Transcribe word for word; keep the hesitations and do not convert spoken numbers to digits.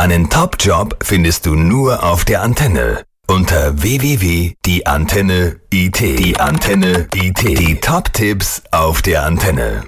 Einen Top-Job findest du nur auf der Antenne. Unter w w w punkt die Antenne punkt i t. Die Antenne punkt i t. Die Top-Tipps auf der Antenne.